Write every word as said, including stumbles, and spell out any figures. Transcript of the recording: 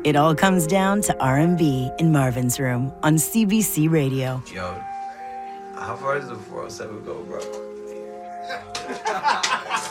It all comes down to R and B in Marvin's Room on C B C Radio. Yo, how far does the four oh seven go, bro?